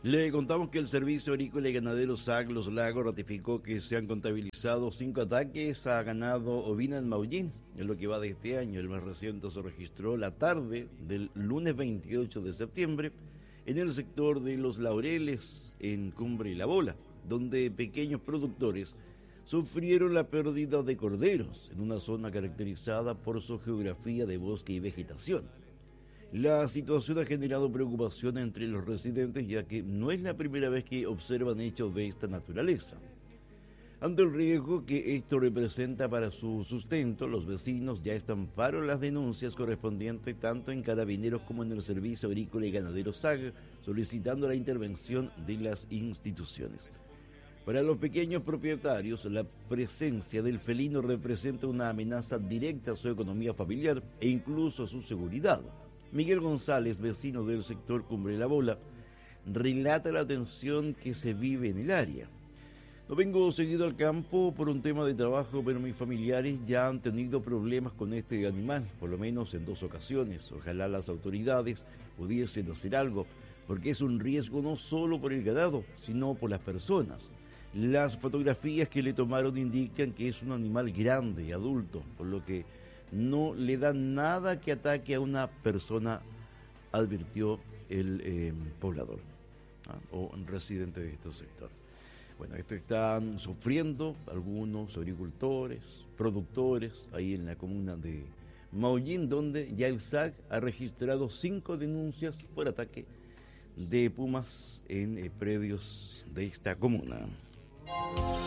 Le contamos que el Servicio Agrícola y Ganadero SAC Los Lagos ratificó que se han contabilizado 5 ataques a ganado ovino en Maullín. En lo que va de este año, el más reciente se registró la tarde del lunes 28 de septiembre en el sector de Los Laureles, en Cumbre y La Bola, donde pequeños productores sufrieron la pérdida de corderos en una zona caracterizada por su geografía de bosque y vegetación. La situación ha generado preocupación entre los residentes, ya que no es la primera vez que observan hechos de esta naturaleza. Ante el riesgo que esto representa para su sustento, los vecinos ya estamparon las denuncias correspondientes tanto en Carabineros como en el Servicio Agrícola y Ganadero SAG, solicitando la intervención de las instituciones. Para los pequeños propietarios, la presencia del felino representa una amenaza directa a su economía familiar e incluso a su seguridad. Miguel González, vecino del sector Cumbre La Bola, relata la tensión que se vive en el área. No vengo seguido al campo por un tema de trabajo, pero mis familiares ya han tenido problemas con este animal, por lo menos en 2 ocasiones. Ojalá las autoridades pudiesen hacer algo, porque es un riesgo no solo por el ganado, sino por las personas. Las fotografías que le tomaron indican que es un animal grande y adulto, por lo que no le da nada que ataque a una persona, advirtió el poblador o residente de este sector. Bueno, esto están sufriendo algunos agricultores, productores, ahí en la comuna de Maullín, donde ya el SAC ha registrado 5 denuncias por ataque de pumas en predios de esta comuna.